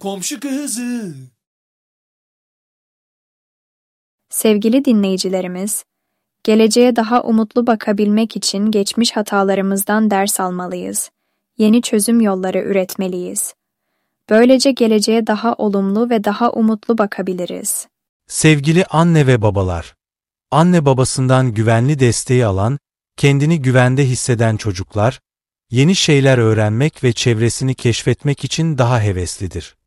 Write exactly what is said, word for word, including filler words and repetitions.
Komşu kızı. Sevgili dinleyicilerimiz, geleceğe daha umutlu bakabilmek için geçmiş hatalarımızdan ders almalıyız. Yeni çözüm yolları üretmeliyiz. Böylece geleceğe daha olumlu ve daha umutlu bakabiliriz. Sevgili anne ve babalar, anne babasından güvenli desteği alan, kendini güvende hisseden çocuklar, yeni şeyler öğrenmek ve çevresini keşfetmek için daha heveslidir.